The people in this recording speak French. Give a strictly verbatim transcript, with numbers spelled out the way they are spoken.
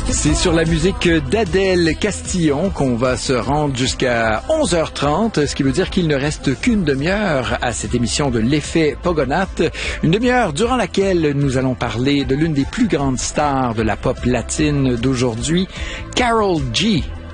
C'est sur la musique d'Adèle Castillon qu'on va se rendre jusqu'à onze heures trente, ce qui veut dire qu'il ne reste qu'une demi-heure à cette émission de l'effet Pogonath. Une demi-heure durant laquelle nous allons parler de l'une des plus grandes stars de la pop latine d'aujourd'hui, Karol G.